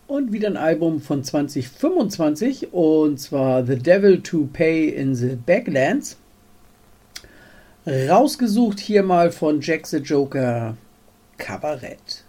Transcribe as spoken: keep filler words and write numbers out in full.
Und wieder ein Album von zwanzig fünfundzwanzig, und zwar The Devil to Pay in the Backlands. Rausgesucht hier mal von Jack the Joker, Kabarett.